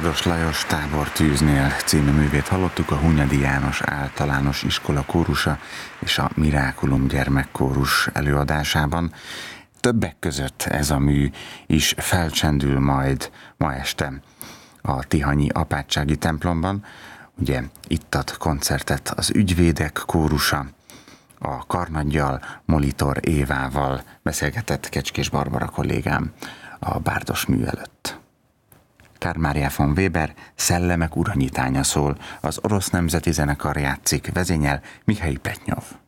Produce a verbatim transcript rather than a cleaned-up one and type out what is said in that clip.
Bárdos Lajos Tábortűznél című művét hallottuk, a Hunyadi János Általános Iskola kórusa és a Mirákulum gyermekkórus előadásában. Többek között ez a mű is felcsendül majd ma este a tihanyi apátsági templomban. Ugye itt ad koncertet az Ügyvédek kórusa, a Karnaggyal, Molitor Évával beszélgetett Kecskés Barbara kollégám a Bárdos mű előtt. Karl Maria von Weber Szellemek uranyítánya szól, az Orosz Nemzeti Zenekar játszik, vezényel Mihály Pletnyov.